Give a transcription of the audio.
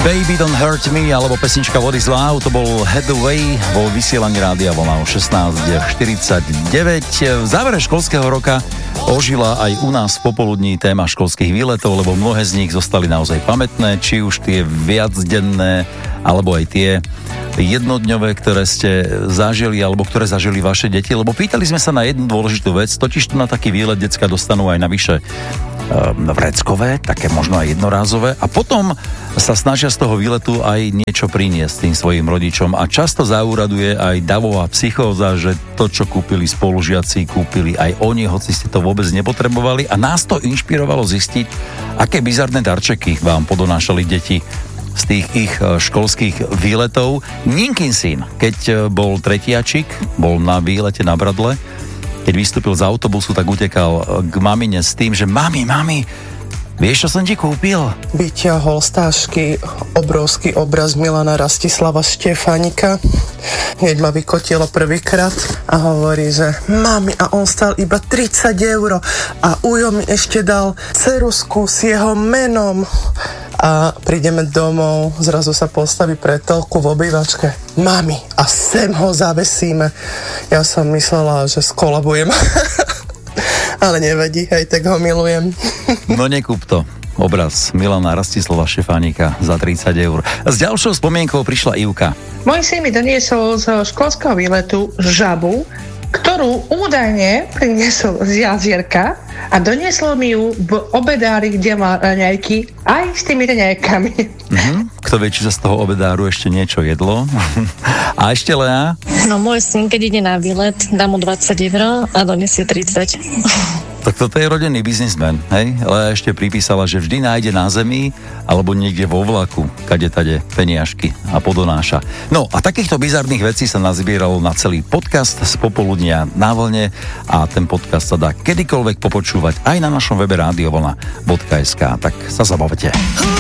Baby Don't Hurt Me alebo pesnička What is Love, to bol Hathaway vo vysielaní Rádia Vlna o 16:49. V závere školského roka ožila aj u nás v popoludní téma školských výletov, lebo mnohé z nich zostali naozaj pamätné, či už tie viacdenné alebo aj tie jednodňové, ktoré ste zažili alebo ktoré zažili vaše deti, lebo pýtali sme sa na jednu dôležitú vec, totiž tu na taký výlet decka dostanú aj navyše vreckové, také možno aj jednorázové a potom sa snažia z toho výletu aj niečo priniesť tým svojim rodičom a často zaúraduje aj davová psychóza, že to, čo kúpili spolužiaci, kúpili aj oni, hoci ste to vôbec nepotrebovali a nás to inšpirovalo zistiť, aké bizarné darčeky vám podonášali deti z tých ich školských výletov. Ninkin syn, keď bol tretiačik, bol na výlete na Bradle, keď vystúpil z autobusu, tak utekal k mamine s tým, že mami, vieš, čo som ti kúpil? Vyťahol z tášky obrovský obraz Milana Rastislava Štefánika. Hneď ma vykotilo prvýkrát a hovorí, že mami, a on stal iba 30 € a Ujo mi ešte dal ceruzku s jeho menom. A prídeme domov, zrazu sa postaví pre telku v obývačke. Mami, a sem ho zavesíme. Ja som myslela, že skolabujem. Ale nevadí, aj tak ho milujem. No nekúp to. Obraz Milana Rastislava Štefánika za 30 €. S ďalšou spomienkou prišla Ivka. Môj syn mi doniesol z školského výletu žabu, ktorú údajne priniesol z jazierka a donieslo mi ju v obedári, kde má raňajky, aj s tými raňajkami. Kto vie, či sa z toho obedáru ešte niečo jedlo. A ešte Lea? No môj syn, keď ide na výlet, dá mu 20 € a donesie 30. Tak toto je rodinný biznismen, hej? Lea ešte pripísala, že vždy nájde na zemi alebo niekde vo vlaku, kade-tade peniažky a podonáša. No a takýchto bizarných vecí sa nazbieralo na celý podcast z popoludnia na Vlne a ten podcast sa dá kedykoľvek popočúvať aj na našom webe radiovlna.sk. Tak sa zabavte.